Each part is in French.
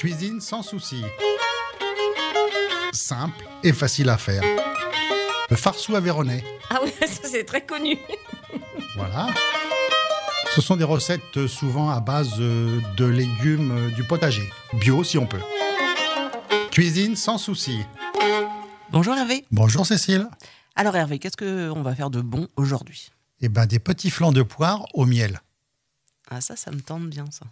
Cuisine sans souci. Simple et facile à faire. Le farceau aveyronnais. Ah oui, ça c'est très connu. Voilà. Ce sont des recettes souvent à base de légumes du potager. Bio si on peut. Cuisine sans souci. Bonjour Hervé. Bonjour Cécile. Alors Hervé, qu'est-ce qu'on va faire de bon aujourd'hui ? Eh ben, des petits flancs de poire au miel. Ah ça me tente bien ça.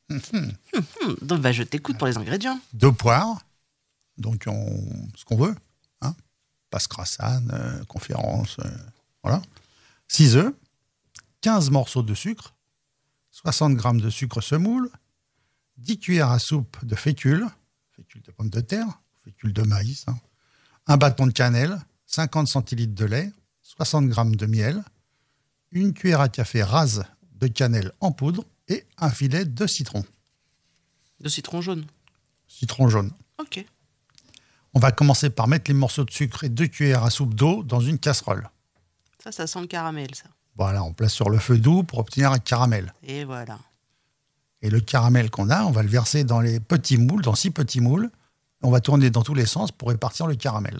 Donc je t'écoute pour les ingrédients. 2 poires, donc ce qu'on veut, hein. Passe crassane, conférence, voilà. 6 œufs, 15 morceaux de sucre, 60 g de sucre semoule, 10 cuillères à soupe de fécule de pommes de terre, fécule de maïs, hein. Un bâton de cannelle, 50 centilitres de lait, 60 g de miel, une cuillère à café rase de cannelle en poudre et un filet de citron. De citron jaune. Citron jaune. Ok. On va commencer par mettre les morceaux de sucre et 2 cuillères à soupe d'eau dans une casserole. Ça sent le caramel, ça. Voilà, on place sur le feu doux pour obtenir un caramel. Et voilà. Et le caramel qu'on a, on va le verser dans les petits moules, dans 6 petits moules. On va tourner dans tous les sens pour répartir le caramel.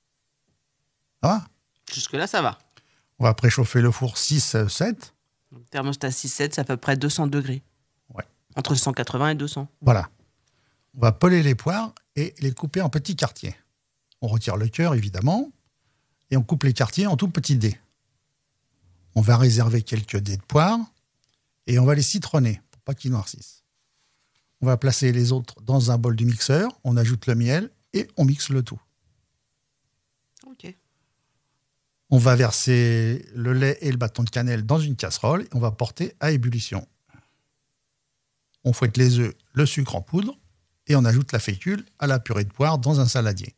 Ça va ? Jusque-là, ça va. On va préchauffer le four 6-7. Donc, thermostat 6-7, c'est à peu près 200 degrés. Ouais. Entre 180 et 200. Voilà. On va peler les poires et les couper en petits quartiers. On retire le cœur, évidemment, et on coupe les quartiers en tout petits dés. On va réserver quelques dés de poire et on va les citronner pour pas qu'ils noircissent. On va placer les autres dans un bol du mixeur, on ajoute le miel et on mixe le tout. Ok. On va verser le lait et le bâton de cannelle dans une casserole et on va porter à ébullition. On fouette les œufs, le sucre en poudre et on ajoute la fécule à la purée de poire dans un saladier.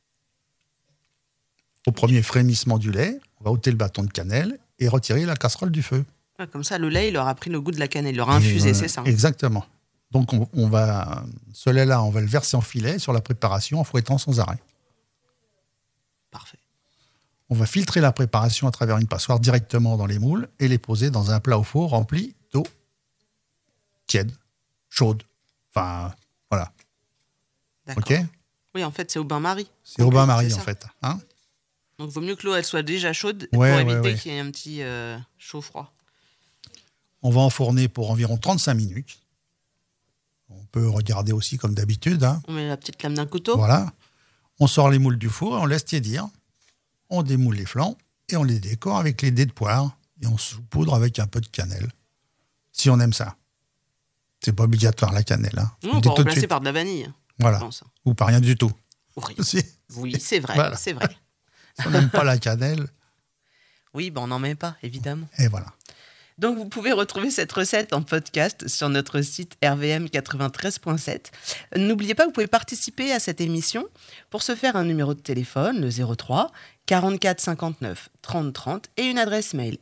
Au premier frémissement du lait, on va ôter le bâton de cannelle et retirer la casserole du feu. Ah, comme ça, le lait, il aura pris le goût de la cannelle, il aura infusé, c'est ça. Exactement. Donc ce lait-là, on va le verser en filet sur la préparation en fouettant sans arrêt. Parfait. On va filtrer la préparation à travers une passoire directement dans les moules et les poser dans un plat au four rempli d'eau tiède, chaude. Enfin, voilà. D'accord. OK ? Oui, en fait, c'est au bain-marie. C'est au bain-marie, C'est en ça. fait. Hein ? Donc, il vaut mieux que l'eau elle soit déjà chaude Ouais, pour éviter ouais. qu'il y ait un petit chaud-froid. On va enfourner pour environ 35 minutes. On peut regarder aussi comme d'habitude. Hein. On met la petite lame d'un couteau. Voilà. On sort les moules du four et on laisse tiédir. On démoule les flancs et on les décore avec les dés de poire et on saupoudre avec un peu de cannelle. Si on aime ça. C'est pas obligatoire la cannelle. Hein. Non, on peut remplacer par de la vanille. Voilà. Je pense. Ou par rien du tout. Oui, Si, oui, c'est vrai, Voilà. c'est vrai. si on n'aime pas la cannelle, Oui, on n'en met pas, évidemment. et voilà. Donc, vous pouvez retrouver cette recette en podcast sur notre site rvm93.7. N'oubliez pas, vous pouvez participer à cette émission. Pour ce faire, un numéro de téléphone, le 03 44 59 30 30 et une adresse mail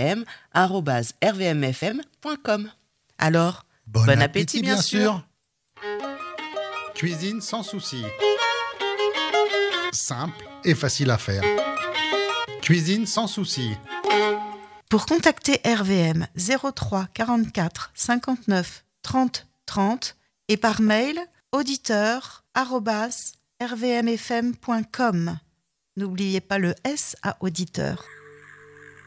rvm@rvmfm.com. Alors, bon appétit, bien sûr. Cuisine sans souci. Simple et facile à faire. Cuisine sans souci. Pour contacter RVM 03 44 59 30 30 et par mail auditeur@rvmfm.com. N'oubliez pas le S à auditeur.